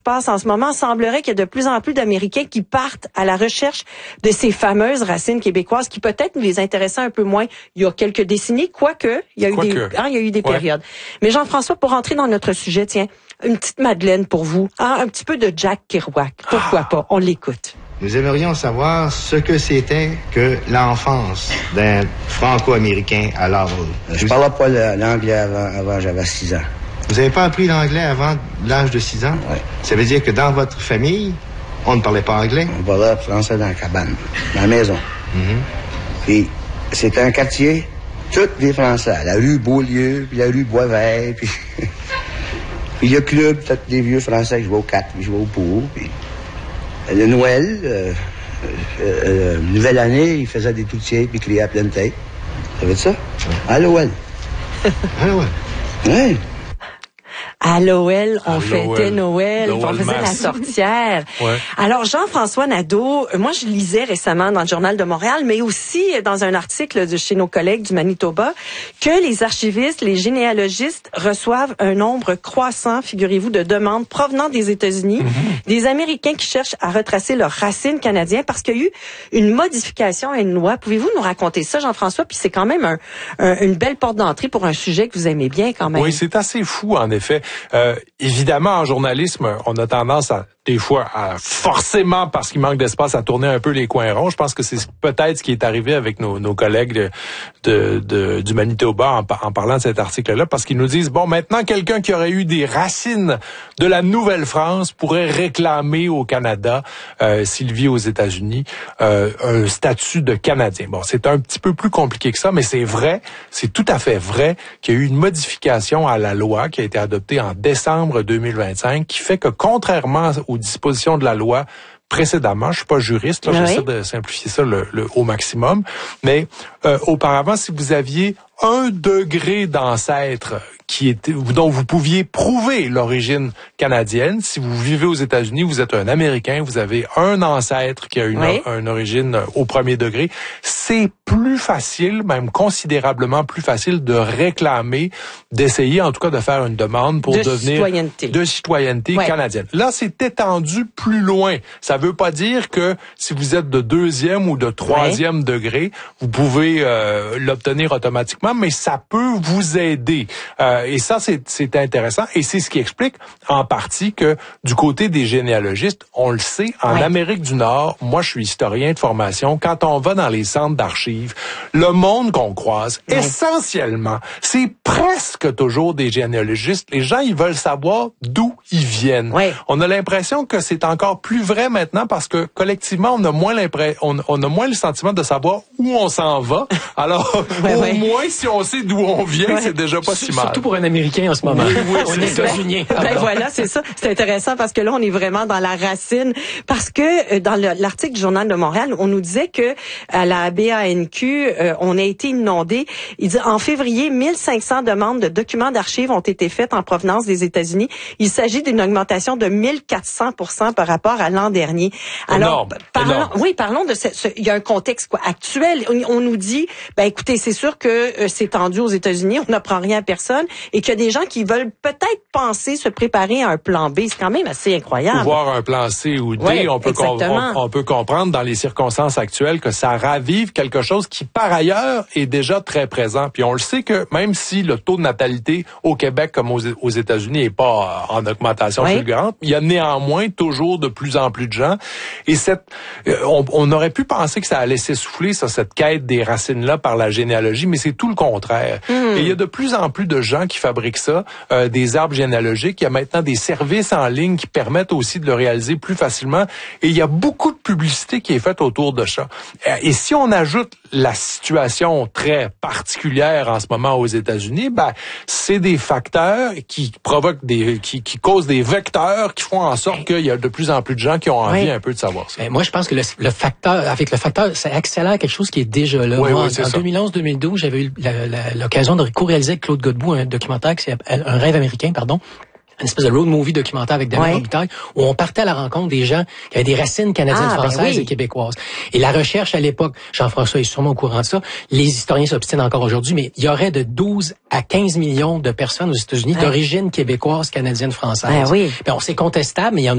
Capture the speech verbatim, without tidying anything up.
passe en ce moment, semblerait qu'il y a de plus en plus d'Américains qui partent à la recherche de ces fameuses racines québécoises qui peut-être nous les intéressaient un peu moins il y a quelques décennies, quoique il y a eu Quoi des, hein, il y a eu des ouais. périodes. Mais Jean-François, pour entrer dans notre sujet, tiens, une petite Madeleine pour vous, hein, un petit peu de Jack Kerouac. Pourquoi ah. pas? On l'écoute. Nous aimerions savoir ce que c'était que l'enfance d'un Franco-Américain à Laval. Je parlais pas l'anglais avant, avant j'avais six ans. Vous n'avez pas appris l'anglais avant l'âge de six ans? Oui. Ça veut dire que dans votre famille, on ne parlait pas anglais? On parlait français dans la cabane, dans la maison. Mm-hmm. Puis, c'était un quartier, tous des Français. La rue Beaulieu, puis la rue Boisvert, puis... puis le club, peut-être des vieux Français qui jouaient au quatre, qui jouaient au pot, puis... Le Noël, euh, euh, euh, nouvelle année, ils faisaient des toutiers, puis ils criaient à pleine tête. Ça veut dire ça? Ouais. À Noël. À Noël. Oui. À Noël, on à fêtait Noël, Noël on faisait la sorcière. Ouais. Alors, Jean-François Nadeau, moi, je lisais récemment dans le Journal de Montréal, mais aussi dans un article de chez nos collègues du Manitoba, que les archivistes, les généalogistes reçoivent un nombre croissant, figurez-vous, de demandes provenant des États-Unis, mm-hmm. des Américains qui cherchent à retracer leurs racines canadiennes parce qu'il y a eu une modification à une loi. Pouvez-vous nous raconter ça, Jean-François? Puis c'est quand même un, un, une belle porte d'entrée pour un sujet que vous aimez bien quand même. Oui, c'est assez fou, en effet. Euh, évidemment, en journalisme, on a tendance à, des fois, à forcément, parce qu'il manque d'espace, à tourner un peu les coins ronds. Je pense que c'est peut-être ce qui est arrivé avec nos, nos collègues de, de, de, du Manitoba en, en parlant de cet article-là, parce qu'ils nous disent, bon, maintenant, quelqu'un qui aurait eu des racines de la Nouvelle-France pourrait réclamer au Canada, euh, s'il vit aux États-Unis, euh, un statut de Canadien. Bon, c'est un petit peu plus compliqué que ça, mais c'est vrai, c'est tout à fait vrai qu'il y a eu une modification à la loi qui a été adoptée en décembre deux mille vingt-cinq, qui fait que, contrairement aux dispositions de la loi précédemment, je suis pas juriste, là, oui. j'essaie de simplifier ça le, le, au maximum, mais euh, auparavant, si vous aviez un degré d'ancêtre qui était, dont vous pouviez prouver l'origine canadienne, si vous vivez aux États-Unis, vous êtes un Américain, vous avez un ancêtre qui a une, oui. une origine au premier degré, c'est plus facile, même considérablement plus facile de réclamer, d'essayer en tout cas de faire une demande pour de devenir citoyenneté. de citoyenneté ouais. canadienne. Là, c'est étendu plus loin. Ça veut pas dire que si vous êtes de deuxième ou de troisième ouais. degré, vous pouvez euh, l'obtenir automatiquement, mais ça peut vous aider. Euh, et ça, c'est, c'est intéressant. Et c'est ce qui explique en partie que du côté des généalogistes, on le sait, en ouais. Amérique du Nord, moi je suis historien de formation, quand on va dans les centres d'archives, le monde qu'on croise, ouais. essentiellement, c'est presque toujours des généalogistes. Les gens, ils veulent savoir d'où ils viennent. Ouais. On a l'impression que c'est encore plus vrai maintenant parce que collectivement, on a moins l'impression, on, on a moins le sentiment de savoir où on s'en va. Alors, ouais, au ouais. moins, si on sait d'où on vient, ouais. c'est déjà pas si mal. Surtout pour un Américain en ce moment. Oui, oui, on est États-Unien. Ben voilà, c'est ça. C'est intéressant parce que là, on est vraiment dans la racine. Parce que dans le, l'article du Journal de Montréal, on nous disait que à la B A N Q, euh, on a été inondé. Il dit en février, mille cinq cents demandes de documents d'archives ont été faites en provenance des États-Unis. Il s'agit d'une augmentation de mille quatre cents pour cent par rapport à l'an dernier. Alors, énorme, parlons, énorme. oui, parlons de ce, ce. Il y a un contexte quoi, actuel. On, on nous dit, ben écoutez, c'est sûr que euh, c'est tendu aux États-Unis, on n'apprend rien à personne, et qu'il y a des gens qui veulent peut-être penser se préparer à un plan B. C'est quand même assez incroyable. Ou voir un plan C ou D, ouais, on peut com- on, on peut comprendre dans les circonstances actuelles que ça ravive quelque chose qui par ailleurs est déjà très présent. Puis on le sait que même si le taux de natalité au Québec comme aux, aux États-Unis est pas en augmentation ouais. fulgurante, il y a néanmoins toujours de plus en plus de gens. Et cette, on, on aurait pu penser que ça allait s'essouffler, ça, cette quête des racines-là par la généalogie, mais c'est tout le contraire. Mmh. Et il y a de plus en plus de gens qui fabriquent ça, euh, des arbres généalogiques. Il y a maintenant des services en ligne qui permettent aussi de le réaliser plus facilement. Et il y a beaucoup de publicité qui est faite autour de ça. Et si on ajoute la situation très particulière en ce moment aux États-Unis, ben c'est des facteurs qui provoquent des, qui, qui causent des vecteurs qui font en sorte qu'il y a de plus en plus de gens qui ont envie oui. un peu de savoir ça. Mais moi, je pense que le, le facteur, avec le facteur, ça accélère quelque chose qui est déjà là. Oui, moi, oui, en deux mille onze deux mille douze, j'avais eu la, la, l'occasion de co-réaliser avec Claude Godbout un documentaire qui s'appelle Un rêve américain, pardon. Une espèce de road movie documentaire avec Damien Robitaille, où on partait à la rencontre des gens qui avaient des racines canadiennes, ah, françaises ben oui. et québécoises. Et la recherche à l'époque, Jean-François est sûrement au courant de ça, les historiens s'obstinent encore aujourd'hui, mais il y aurait de douze à quinze millions de personnes aux États-Unis ouais. d'origine québécoise, canadienne, française. Ben oui. Ben, on c'est contestable, mais il y en a